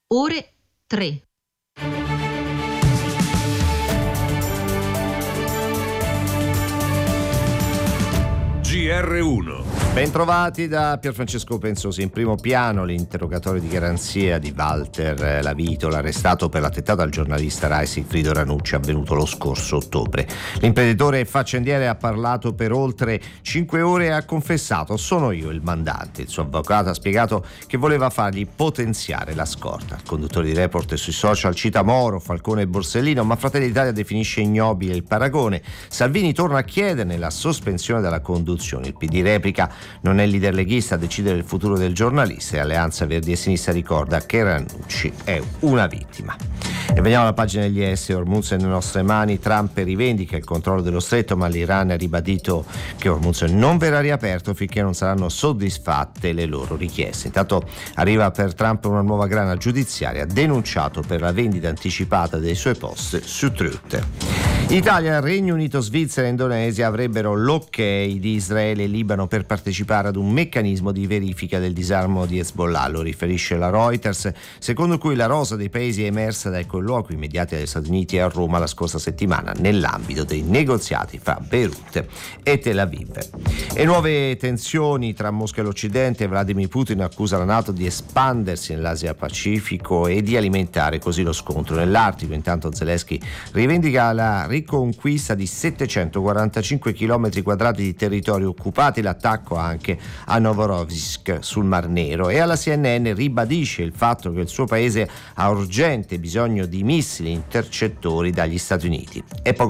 ore 3. GR1. Bentrovati da Pierfrancesco Pensosi. In primo piano l'interrogatorio di garanzia di Walter Lavito, l'arrestato per l'attentato al giornalista Rai Sigfrido Ranucci avvenuto lo scorso ottobre. L'imprenditore faccendiere ha parlato per oltre 5 ore e ha confessato: sono io il mandante. Il suo avvocato ha spiegato che voleva fargli potenziare la scorta. Il conduttore di Report sui social cita Moro, Falcone e Borsellino, ma Fratelli d'Italia definisce ignobile il paragone. Salvini torna a chiederne la sospensione dalla conduzione. Il PD replica: non è il leader leghista a decidere il futuro del giornalista, e Alleanza Verdi e Sinistra ricorda che Ranucci è una vittima. E veniamo alla pagina degli esteri. Hormuz è nelle nostre mani. Trump rivendica il controllo dello stretto, ma l'Iran ha ribadito che Hormuz non verrà riaperto finché non saranno soddisfatte le loro richieste. Intanto arriva per Trump una nuova grana giudiziaria, denunciato per la vendita anticipata dei suoi post su Truth. Italia, Regno Unito, Svizzera e Indonesia avrebbero l'ok di Israele e Libano per partecipare ad un meccanismo di verifica del disarmo di Hezbollah, lo riferisce la Reuters, secondo cui la rosa dei paesi è emersa dai colloqui immediati agli Stati Uniti e a Roma la scorsa settimana nell'ambito dei negoziati fra Beirut e Tel Aviv. E nuove tensioni tra Mosca e l'Occidente. Vladimir Putin accusa la NATO di espandersi nell'Asia Pacifico e di alimentare così lo scontro nell'Artico. Intanto Zelensky rivendica la riconquista di 745 km quadrati di territorio occupati, l'attacco anche a Novorossiysk sul Mar Nero, e alla CNN ribadisce il fatto che il suo paese ha urgente bisogno di missili intercettori dagli Stati Uniti. E poco